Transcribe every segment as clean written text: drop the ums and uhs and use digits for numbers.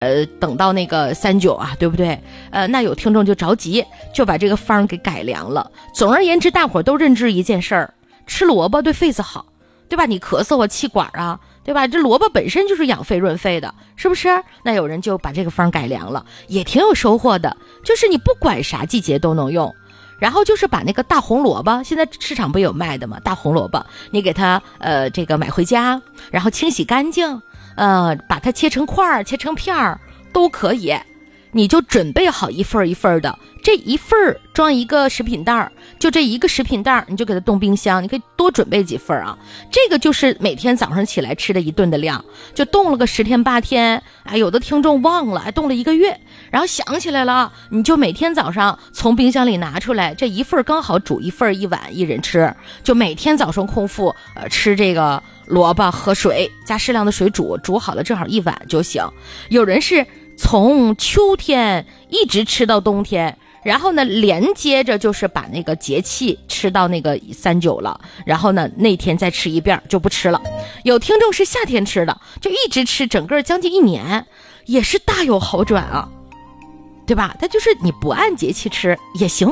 等到那个39啊，对不对？那有听众就着急，就把这个方给改良了。总而言之，大伙儿都认知一件事儿，吃萝卜对肺子好，对吧？你咳嗽啊，气管啊，对吧？这萝卜本身就是养肺润肺的，是不是？那有人就把这个方改良了，也挺有收获的，就是你不管啥季节都能用。然后就是把那个大红萝卜，现在市场不有卖的吗？大红萝卜，你给它这个买回家，然后清洗干净，把它切成块儿、切成片儿都可以。你就准备好一份一份的，这一份装一个食品袋，就这一个食品袋你就给它冻冰箱，你可以多准备几份啊。这个就是每天早上起来吃的一顿的量，就冻了个10天8天。有的听众忘了，冻了1个月，然后想起来了，你就每天早上从冰箱里拿出来，这一份刚好煮一份1碗一人吃，就每天早上空腹吃这个萝卜，喝水，加适量的水煮好了正好1碗就行。有人是从秋天一直吃到冬天，然后呢连接着就是把那个节气吃到那个39了，然后呢那天再吃一遍就不吃了。有听众是夏天吃的，就一直吃整个将近1年，也是大有好转啊，对吧？它就是你不按节气吃也行。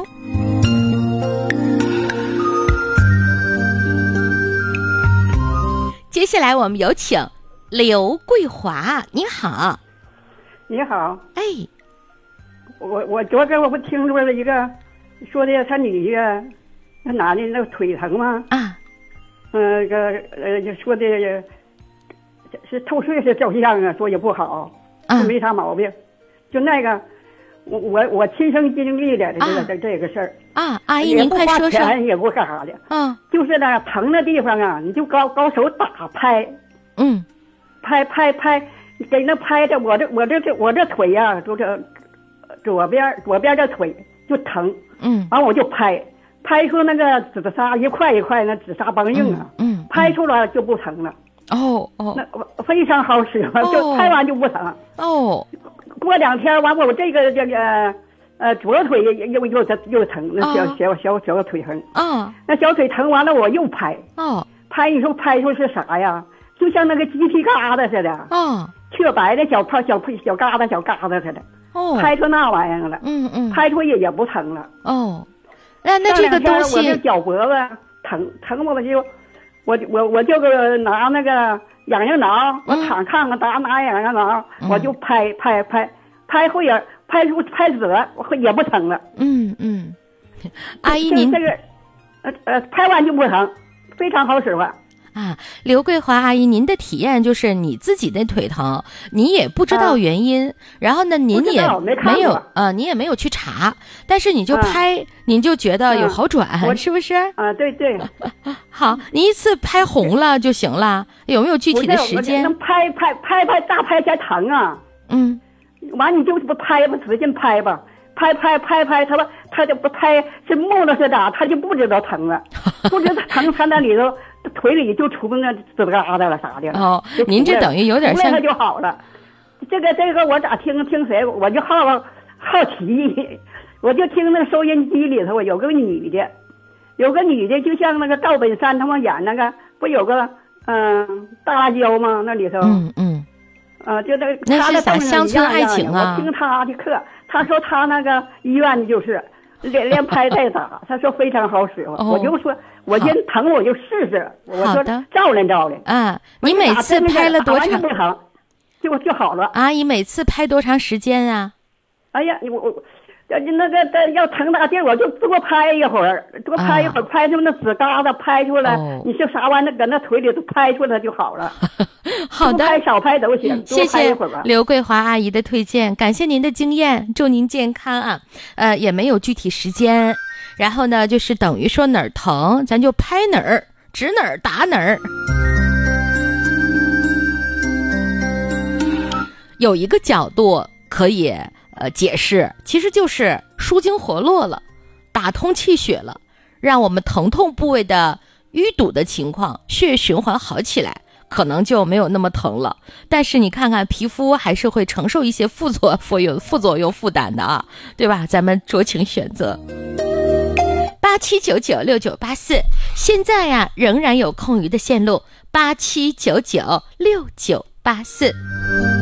接下来我们有请刘桂华，你好。 你好， 哎， 我昨天我不听说了一个，说的他女的，那男的那个腿疼吗？ 啊， 说的是透睡是照相啊，说也不好，没啥毛病，就那个我亲身经历的这个事儿啊，阿姨您快说说， 也不干啥的，就是那疼的地方啊，你就高手打拍，拍。给那拍的，我这腿呀，就是左边这腿就疼，完我就拍出那个紫砂一块一块那紫砂梆硬啊，拍出来就不疼了。那非常好使，就拍完就不疼。过2天完我这个左腿又疼，那小腿疼。那小腿疼完了我又拍，你说拍出是啥呀？就像那个鸡皮疙瘩似的。雀白的小疙瘩似的，拍出那玩意儿了，拍出也不疼了。 那这个东西， 我这脚脖子疼我就拿那个痒痒挠，我躺炕上拿痒痒挠，我就拍后也拍死了，也不疼了。 阿姨您这个拍完就不疼，非常好使唤。 刘桂华阿姨，您的体验就是你自己的腿疼，你也不知道原因，然后呢，您也没有你也没有去查，但是你就拍，您就觉得有好转，是不是？ 对。 好，你一次拍红了就行了，有没有具体的时间？ 能拍大拍才疼啊。完你就不拍吧，使劲拍吧，拍，他就不拍是木了似的，他就不知道疼了，不知道疼，他那里头。腿里就出那紫疙瘩了啥的您这等于有点像， 它就好了。这个我咋听谁，我就好奇，我就听那收音机里头有个女的，就像那个赵本山他们演那个不有个大辣椒吗？那里头就那是啥乡村爱情啊？ 我听他的课，他说他那个医院就是连拍带打，他说非常好使唤，我就说。我先疼我就试试，我说照亮。 你每次拍了多长？ 不疼，就好了。 阿姨每次拍多长时间啊？ 哎呀，我那个要疼大劲，我就多拍一会儿，拍出那紫疙瘩拍出来，你是啥玩意儿搁那腿里头拍出来就好了。 好的， 拍少拍都行。 谢谢刘桂华阿姨的推荐，感谢您的经验，祝您健康啊。也没有具体时间。然后呢，就是等于说哪儿疼，咱就拍哪儿，指哪儿打哪儿。有一个角度可以解释，其实就是舒筋活络了，打通气血了，让我们疼痛部位的淤堵的情况，血液循环好起来，可能就没有那么疼了。但是你看看皮肤还是会承受一些副作用负担的啊，对吧？咱们酌情选择。87996984，现在呀仍然有空余的线路，87996984。